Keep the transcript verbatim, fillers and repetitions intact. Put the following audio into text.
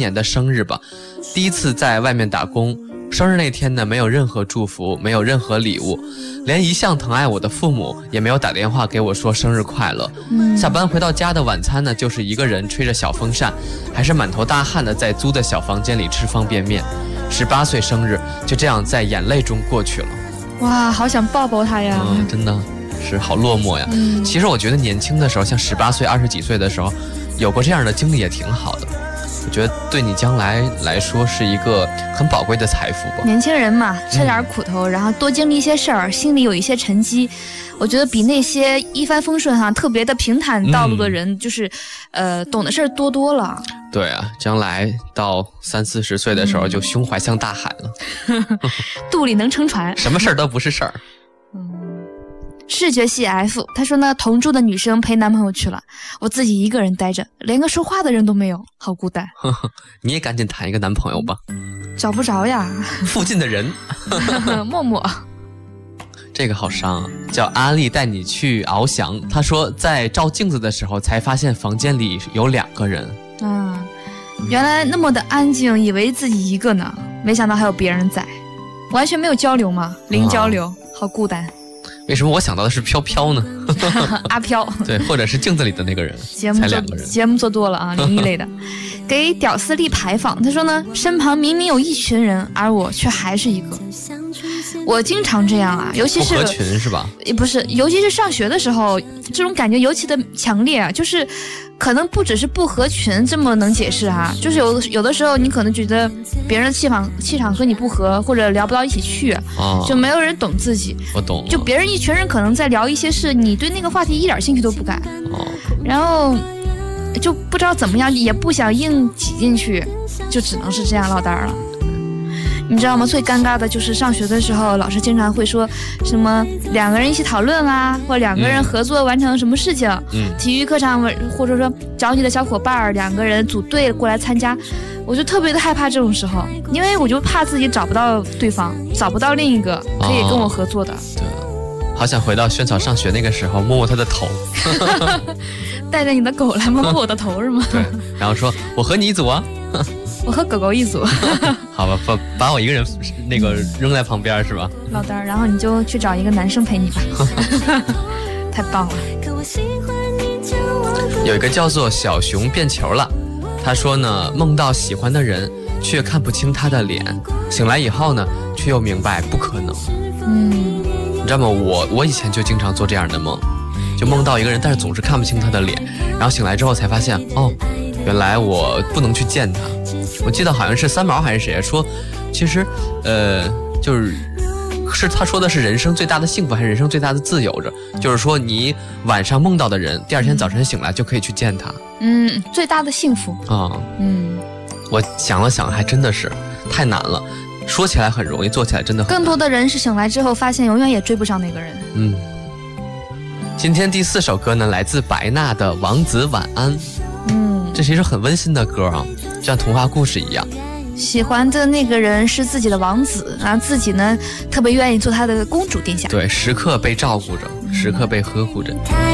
年的生日吧，第一次在外面打工。生日那天呢，没有任何祝福，没有任何礼物，连一向疼爱我的父母也没有打电话给我说生日快乐。嗯、下班回到家的晚餐呢，就是一个人吹着小风扇，还是满头大汗的在租的小房间里吃方便面。十八岁生日就这样在眼泪中过去了。 哇，好想抱抱他呀！ 嗯，真的是好落寞呀。嗯、其实我觉得年轻的时候，像十八岁、二十几岁的时候，有过这样的经历也挺好的。我觉得对你将来来说是一个很宝贵的财富吧。 年轻人嘛，吃点苦头，嗯、然后多经历一些事儿，心里有一些沉积，我觉得比那些一帆风顺哈、特别的平坦道路的人，嗯、就是，呃，懂的事儿多多了。 对啊，将来到三四十岁的时候，就胸怀像大海了，嗯、 肚里能撑船， 什么事儿都不是事儿。 视觉系 F 他说呢，同住的女生陪男朋友去了，我自己一个人待着，连个说话的人都没有，好孤单。 你也赶紧谈一个男朋友吧。 找不着呀。 附近的人。 默默。 这个好伤啊，叫阿丽带你去翱翔。他说在照镜子的时候才发现房间里有两个人。 啊，原来那么的安静，以为自己一个呢，没想到还有别人在，完全没有交流嘛，零交流，啊、好孤单。 为什么我想到的是飘飘呢？ 阿飘。对， 或者是镜子里的那个人。 节目才两个人。 节目做多了啊，灵异类的。给屌丝力排放，他说呢，身旁明明有一群人，而我却还是一个。我经常这样啊，尤其是不合群是吧？ 也不是，尤其是上学的时候，这种感觉尤其的强烈啊，就是可能不只是不合群这么能解释啊，就是有有的时候你可能觉得别人的气场气场和你不合，或者聊不到一起去，哦、就没有人懂自己。 我懂。 就别人一群人可能在聊一些事，你对那个话题一点兴趣都不感，哦、然后就不知道怎么样，也不想硬挤进去，就只能是这样落单了。你知道吗？最尴尬的就是上学的时候，老师经常会说什么两个人一起讨论啊，或两个人合作完成什么事情。嗯，体育课上或者说找你的小伙伴两个人组队过来参加，我就特别的害怕这种时候，因为我就怕自己找不到对方，找不到另一个可以跟我合作的。哦、 对，好想回到萱草上学那个时候，摸摸他的头， 带着你的狗来摸摸我的头是吗？ 对，然后说我和你一组啊。 我和狗狗一组。 好吧，把把我一个人那个扔在旁边是吧？ 落单，然后你就去找一个男生陪你吧。太棒了。 有一个叫做小熊变球了，他说呢，梦到喜欢的人却看不清他的脸，醒来以后呢却又明白不可能。嗯，你知道吗？我我以前就经常做这样的梦，就梦到一个人，但是总是看不清他的脸，然后醒来之后才发现，哦，原来我不能去见他。我记得好像是三毛还是谁说，其实呃就是是他说的是人生最大的幸福还是人生最大的自由着，就是说你晚上梦到的人第二天早晨醒来就可以去见他。 嗯，最大的幸福啊。嗯，我想了想还真的是太难了，说起来很容易，做起来真的很难。 更多的人是醒来之后发现永远也追不上那个人。 嗯，今天第四首歌呢来自白娜的王子晚安。嗯，这是一首很温馨的歌啊，像童话故事一样。 喜欢的那个人是自己的王子，然后自己呢特别愿意做他的公主殿下。 对，时刻被照顾着，时刻被呵护着。